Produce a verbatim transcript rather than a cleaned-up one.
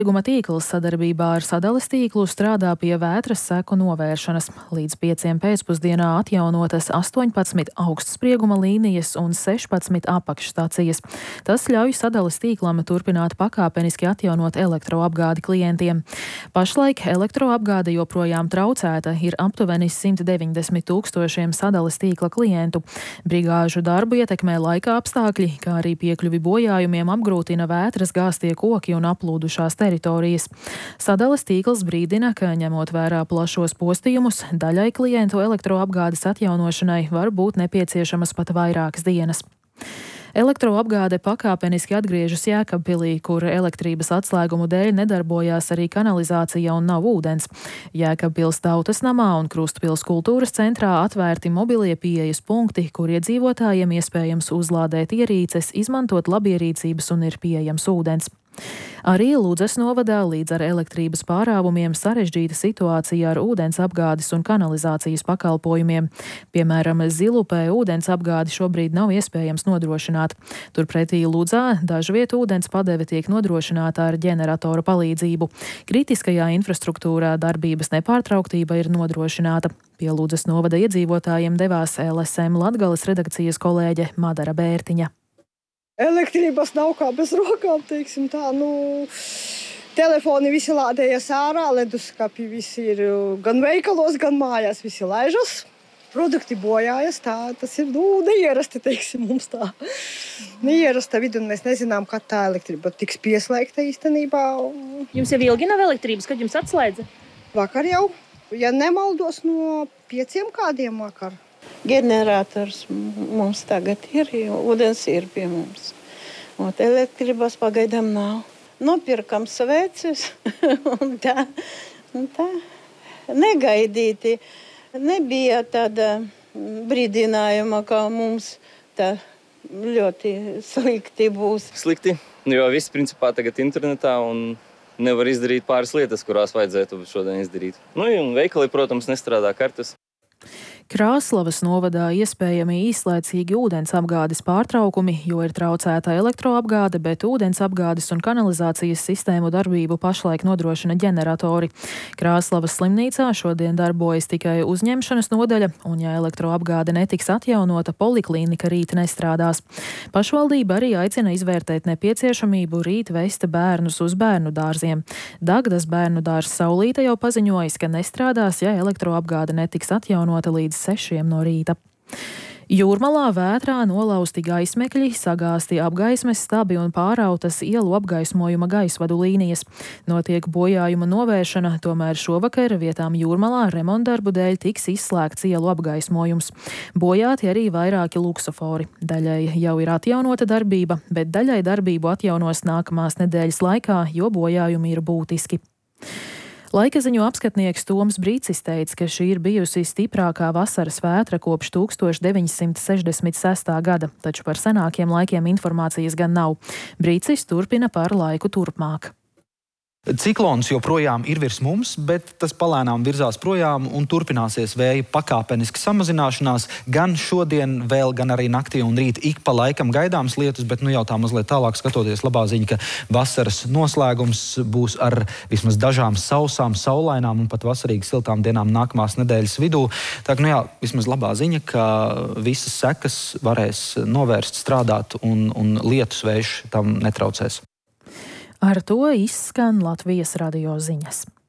Guma tīkls sadarbībā ar sadales tīklu strādā pie vētras seku novēršanas. Līdz pieciem pēcpusdienā atjaunotas astoņpadsmit augstsprieguma līnijas un sešpadsmit apakšstacijas. Tas ļauj sadales tīklam turpināt pakāpeniski atjaunot elektroapgādi klientiem. Pašlaik elektroapgāde joprojām traucēta, ir aptuveni simt deviņdesmit tūkstošiem sadales tīkla klientu. Brigāžu darbu ietekmē laika apstākļi, kā arī piekļuvi bojājumiem apgrūtina vētras gāztie koki un aplūdušās teritorijas. teritorijas. Sadales tīkls brīdina, ka ņemot vērā plašos postījumus, daļai klientu elektroapgādes atjaunošanai var būt nepieciešamas pat vairākas dienas. Elektroapgāde pakāpeniski atgriežas Jēkabpilī, kur elektrības atslēgumu dēļ nedarbojās arī kanalizācija un nav ūdens. Jēkabpils Tautas namā un Krustpils kultūras centrā atvērti mobilie pieejas punkti, kur iedzīvotājiem iespējams uzlādēt ierīces, izmantot labierīcības un ir pieejams ūdens. Arī Ludzas novadā līdz ar elektrības pārāvumiem sarežģīta situācija ar ūdens apgādes un kanalizācijas pakalpojumiem. Piemēram, Zilupē ūdens apgādi šobrīd nav iespējams nodrošināt. Turpretī Ludzā dažviet ūdens padeve tiek nodrošināta ar ģeneratoru palīdzību. Kritiskajā infrastruktūrā darbības nepārtrauktība ir nodrošināta. Pie Ludzas novada iedzīvotājiem devās L S M Latgales redakcijas kolēģe Madara Bērtiņa. Elektrības nav kā bez rokām, teiksim tā, nu, telefoni visi lādējas ārā, leduskapi visi ir gan veikalos, gan mājās, visi laižas. Produkti bojājas, tā, tas ir, nu, neierasti, teiksim, mums tā. Neierasta vidi, un mēs nezinām, kad tā elektrība tiks pieslēgta īstenībā. Jums jau ilgi nav elektrības, kad jums atslēdza? Vakar jau, ja nemaldos, no pieciem kādiem vakar. Ģenerators mums tagad ir, jo ūdens ir pie mums. Un elektrības pagaidām nav. Nopirkam sveces un tā, un tā. Negaidīti. Nebija tāda brīdinājuma, ka mums tā ļoti slikti būs. Slikti, jo viss principā tagad internetā un nevar izdarīt pāris lietas, kurās vajadzētu šodien izdarīt. Nu, un veikali, protams, nestrādā kartes. Krāslavas novadā iespējami īslaicīgi ūdens apgādes pārtraukumi, jo ir traucēta elektroapgāde, bet ūdens apgādes un kanalizācijas sistēmu darbību pašlaik nodrošina ģeneratori. Krāslavas slimnīcā šodien darbojas tikai uzņemšanas nodaļa, un ja elektroapgāde netiks atjaunota, poliklīnika rīt nestrādās. Pašvaldība arī aicina izvērtēt nepieciešamību rīt vest bērnus uz bērnu dārziem. Dagdas bērnu dārzs Saulīte jau paziņojis, ka nestrādās, ja elektroapgāde netiks atjaunota līdz sešiem no rīta. Jūrmalā vētrā nolausti gaismekļi, sagāsti apgaismes stabi un pārautas ielu apgaismojuma gaisvadu līnijas. Notiek bojājuma novēršana, tomēr šovakar vietām Jūrmalā remontdarbu dēļ tiks izslēgts ielu apgaismojums. Bojāti arī vairāki luksofori. Daļai jau ir atjaunota darbība, bet daļai darbību atjaunos nākamās nedēļas laikā, jo bojājumi ir būtiski. Laika ziņu apskatnieks Toms Brīcis teica, ka šī ir bijusi stiprākā vasaras vētra kopš tūkstoš deviņsimt sešdesmit sestā gada, taču par senākiem laikiem informācijas gan nav. Brīcis turpina par laiku turpmāk. Ciklons joprojām ir virs mums, bet tas palēnām virzās projām un turpināsies vēja pakāpeniski samazināšanās. Gan šodien vēl, gan arī naktī un rīt ik pa laikam gaidāms lietus, bet nu jau tā mazliet tālāk skatoties labā ziņa, ka vasaras noslēgums būs ar vismaz dažām sausām, saulainām un pat vasarīgi siltām dienām nākamās nedēļas vidū. Tā ka nu jā, vismaz labā ziņa, ka visas sekas varēs novērst, strādāt un, un lietus vējš tam netraucēs. Ar to izskan Latvijas radio ziņas.